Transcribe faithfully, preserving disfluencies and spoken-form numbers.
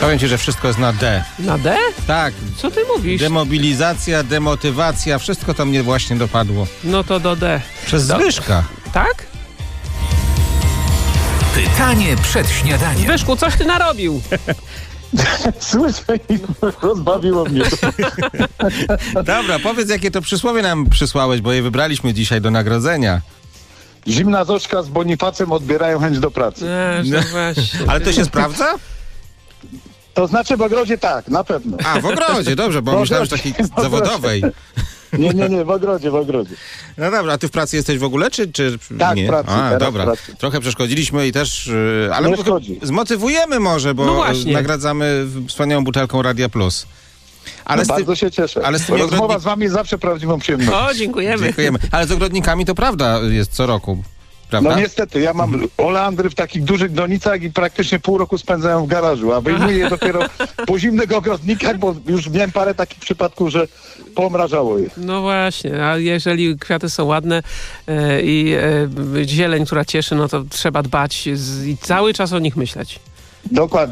Powiem ci, że wszystko jest na D. Na D? Tak. Co ty mówisz? Demobilizacja, demotywacja, wszystko to mnie właśnie dopadło. No to do D. Przez Do... Zbyszka. Tak? Pytanie przed śniadaniem. Zbyszku, coś ty narobił? Słyszę i rozbawiło mnie to. Dobra, powiedz, jakie to przysłowie nam przysłałeś, bo je wybraliśmy dzisiaj do nagrodzenia. Zimna zoczka z Bonifacem odbierają chęć do pracy. Nie, no właśnie. Ale to się sprawdza? To znaczy w ogrodzie tak, na pewno. A, w ogrodzie, dobrze, bo W myślałem, że ogrodzie, takiej w ogrodzie. zawodowej. Nie, nie, nie, w ogrodzie, w ogrodzie. No dobra, a ty w pracy jesteś w ogóle, czy, czy Tak, nie? w pracy, A, teraz dobra. w pracy. Trochę przeszkodziliśmy i też, yy, ale Nie może szkodzi. zmotywujemy może, bo No właśnie. nagradzamy wspaniałą butelką Radia Plus. Ale No z ty... bardzo się cieszę. ale z tymi Rozmowa ogrodnik- z wami jest zawsze prawdziwą przyjemnością. O, dziękujemy. Dziękujemy. Ale z ogrodnikami to prawda jest co roku, prawda? No niestety, ja mam oleandry w takich dużych donicach i praktycznie pół roku spędzałem w garażu, a wyjmuję je dopiero po zimnych ogrodnikach, bo już miałem parę takich przypadków, że pomrażało je. No właśnie, a jeżeli kwiaty są ładne e, i e, zieleń, która cieszy, no to trzeba dbać z, i cały czas o nich myśleć. Dokładnie.